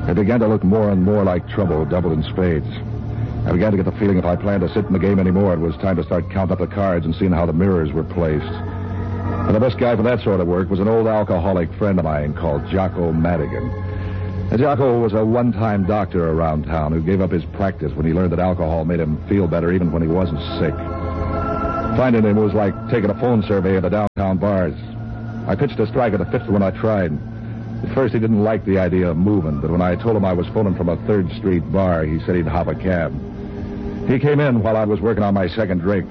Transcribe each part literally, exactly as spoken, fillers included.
It began to look more and more like trouble doubled in spades. I began to get the feeling if I planned to sit in the game anymore, it was time to start counting up the cards and seeing how the mirrors were placed. And the best guy for that sort of work was an old alcoholic friend of mine called Jocko Madigan. And Jocko was a one-time doctor around town who gave up his practice when he learned that alcohol made him feel better even when he wasn't sick. Finding him was like taking a phone survey of the downtown bars. I pitched a strike at the fifth one I tried. At first, he didn't like the idea of moving, but when I told him I was phoning from a third Street bar, he said he'd hop a cab. He came in while I was working on my second drink.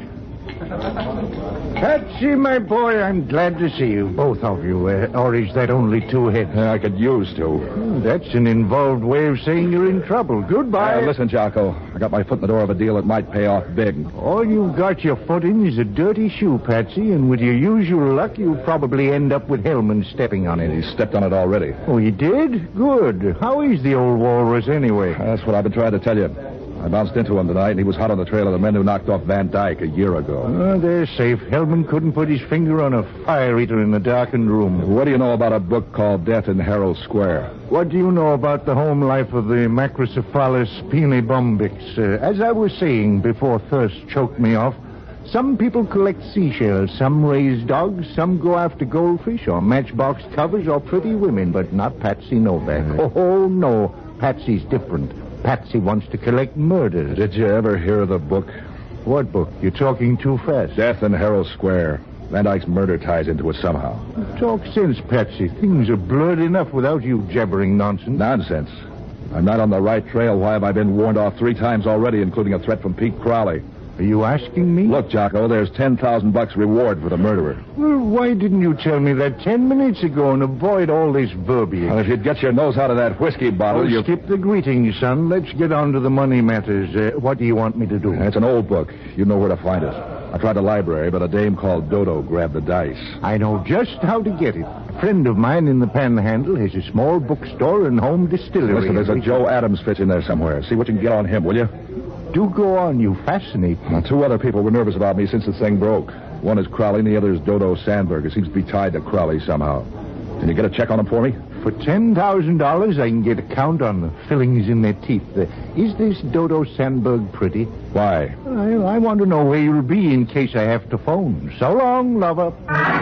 Patsy, my boy, I'm glad to see you, both of you. Uh, or is that only two heads? Yeah, I could use to. Hmm, that's an involved way of saying you're in trouble. Goodbye. Uh, listen, Jocko, I got my foot in the door of a deal that might pay off big. All you've got your foot in is a dirty shoe, Patsy, and with your usual luck, you'll probably end up with Hellman stepping on it. He stepped on it already. Oh, he did? Good. How is the old walrus anyway? That's what I've been trying to tell you. I bounced into him tonight, and he was hot on the trail of the men who knocked off Van Dyke a year ago. Oh, they're safe. Hellman couldn't put his finger on a fire eater in a darkened room. What do you know about a book called Death in Herald Square? What do you know about the home life of the Macrocephalus penibombyx? Uh, as I was saying before thirst choked me off, some people collect seashells, some raise dogs, some go after goldfish or matchbox covers or pretty women, but not Patsy Novak. Mm. Oh, no. Patsy's different. Patsy wants to collect murders. Did you ever hear of the book? What book? You're talking too fast. Death in Herald Square. Van Dyke's murder ties into it somehow. Talk sense, Patsy. Things are blurred enough without you jabbering nonsense. Nonsense. I'm not on the right trail. Why have I been warned off three times already, including a threat from Pete Crowley? Are you asking me? Look, Jocko, there's ten thousand bucks reward for the murderer. Well, why didn't you tell me that ten minutes ago and avoid all this verbiage? Well, if you'd get your nose out of that whiskey bottle, oh, you... Skip the greetings, son. Let's get on to the money matters. Uh, what do you want me to do? It's an old book. You know where to find it. I tried the library, but a dame called Dodo grabbed the dice. I know just how to get it. A friend of mine in the Panhandle has a small bookstore and home distillery. Listen, there's a Joe Adams fish in there somewhere. See what you can get on him, will you? Do go on. You fascinate me. Now, two other people were nervous about me since the thing broke. One is Crowley, and the other is Dodo Sandberg. It seems to be tied to Crowley somehow. Can you get a check on him for me? For ten thousand dollars, I can get a count on the fillings in their teeth. Uh, is this Dodo Sandberg pretty? Why? I, I want to know where you'll be in case I have to phone. So long, lover.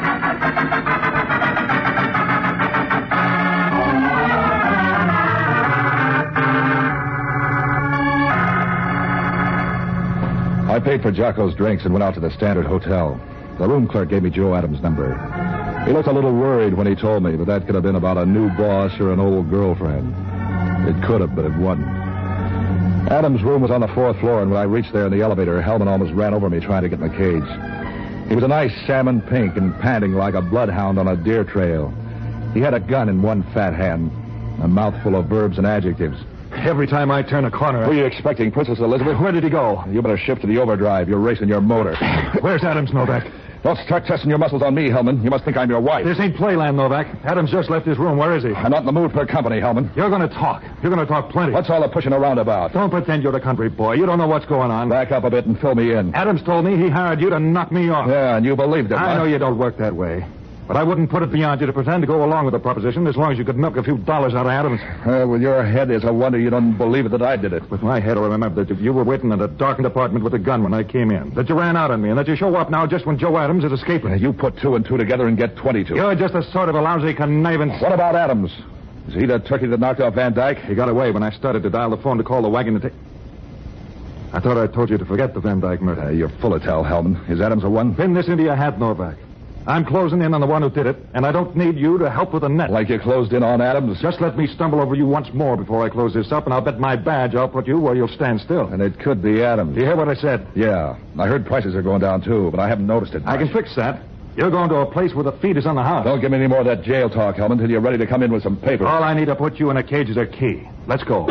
I paid for Jocko's drinks and went out to the Standard Hotel. The room clerk gave me Joe Adams' number. He looked a little worried when he told me, but that could have been about a new boss or an old girlfriend. It could have, but it wasn't. Adams' room was on the fourth floor, and when I reached there in the elevator, Hellman almost ran over me trying to get in the cage. He was a nice salmon pink and panting like a bloodhound on a deer trail. He had a gun in one fat hand, a mouthful of verbs and adjectives. Every time I turn a corner... Who are you expecting, Princess Elizabeth? Where did he go? You better shift to the overdrive. You're racing your motor. Where's Adams, Novak? Don't start testing your muscles on me, Hellman. You must think I'm your wife. This ain't playland, Novak. Adams just left his room. Where is he? I'm not in the mood for company, Hellman. You're going to talk. You're going to talk plenty. What's all the pushing around about? Don't pretend you're the country boy. You don't know what's going on. Back up a bit and fill me in. Adams told me he hired you to knock me off. Yeah, and you believed it. I huh? know you don't work that way. But I wouldn't put it beyond you to pretend to go along with the proposition as long as you could milk a few dollars out of Adams. Uh, with your head, it's a wonder you don't believe it that I did it. With my head, I remember that you were waiting in a darkened apartment with a gun when I came in. That you ran out on me, and that you show up now just when Joe Adams is escaping. Uh, you put two and two together and get twenty-two. You're just a sort of a lousy connivance. What about Adams? Is he the turkey that knocked off Van Dyke? He got away when I started to dial the phone to call the wagon to take... I thought I told you to forget the Van Dyke murder. Uh, you're full of tell, Hellman. Is Adams a one? Pin this into your hat, Novak. I'm closing in on the one who did it, and I don't need you to help with the net. Like you closed in on Adams? Just let me stumble over you once more before I close this up, and I'll bet my badge I'll put you where you'll stand still. And it could be Adams. Do you hear what I said? Yeah. I heard prices are going down, too, but I haven't noticed it much. I can fix that. You're going to a place where the feed is on the house. Don't give me any more of that jail talk, Hellman, until you're ready to come in with some papers. All I need to put you in a cage is a key. Let's go.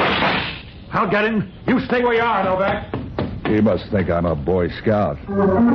I'll get him. You stay where you are, Novak. He must think I'm a Boy Scout.